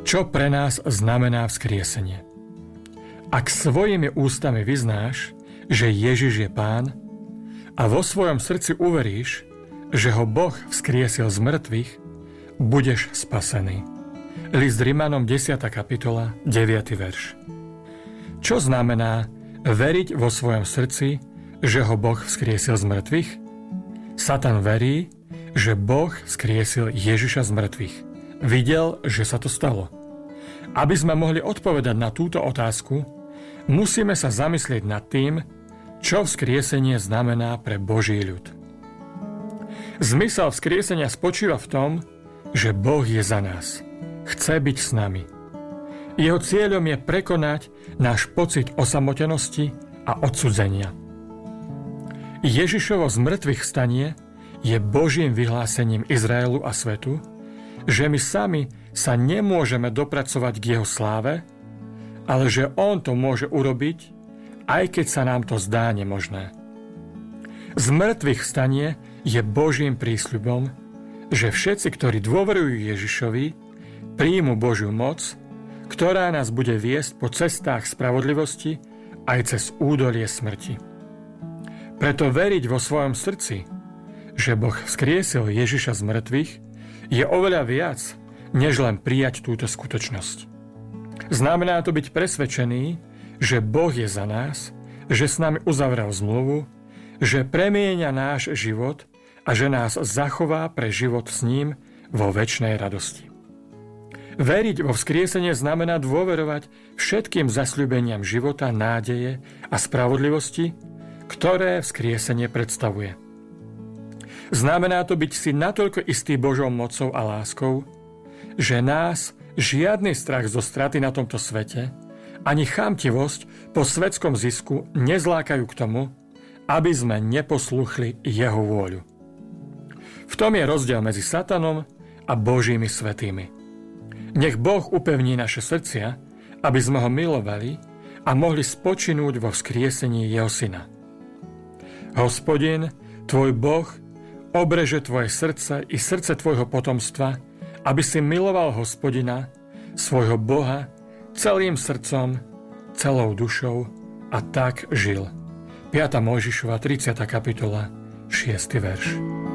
Čo pre nás znamená vzkriesenie? Ak svojimi ústami vyznáš, že Ježiš je Pán a vo svojom srdci uveríš, že ho Boh vzkriesil z mŕtvych, budeš spasený. List Rimanom 10. kapitola, 9. verš. Čo znamená veriť vo svojom srdci, že ho Boh vzkriesil z mŕtvych? Satan verí, že Boh vzkriesil Ježiša z mŕtvych. Videl, že sa to stalo. Aby sme mohli odpovedať na túto otázku, musíme sa zamyslieť nad tým, čo vzkriesenie znamená pre Boží ľud. Zmysel vzkriesenia spočíva v tom, že Boh je za nás. Chce byť s nami. Jeho cieľom je prekonať náš pocit osamotenosti a odsudzenia. Ježišovo zmrtvých vstanie je Božím vyhlásením Izraelu a svetu, že my sami sa nemôžeme dopracovať k jeho sláve, ale že on to môže urobiť, aj keď sa nám to zdá nemožné. Zmrtvých vstanie je Božím prísľubom, že všetci, ktorí dôverujú Ježišovi, príjmu Božiu moc, ktorá nás bude viesť po cestách spravodlivosti aj cez údolie smrti. Preto veriť vo svojom srdci, že Boh vzkriesil Ježiša z mŕtvych, je oveľa viac, než len prijať túto skutočnosť. Znamená to byť presvedčený, že Boh je za nás, že s nami uzavrel zmluvu, že premieňa náš život a že nás zachová pre život s ním vo večnej radosti. Veriť vo vzkriesenie znamená dôverovať všetkým zasľúbeniam života, nádeje a spravodlivosti, ktoré vzkriesenie predstavuje. Znamená to byť si natoľko istý Božou mocou a láskou, že nás žiadny strach zo straty na tomto svete ani chamtivosť po svetskom zisku nezlákajú k tomu, aby sme neposluchli jeho vôľu. V tom je rozdiel medzi Satanom a Božími svätými. Nech Boh upevní naše srdcia, aby sme ho milovali a mohli spočinúť vo vzkriesení jeho syna. Hospodin, tvoj Boh, obreže tvoje srdce i srdce tvojho potomstva, aby si miloval Hospodina, svojho Boha, celým srdcom, celou dušou a tak žil. 5. Mojžišova 30. kapitola, 6. verš.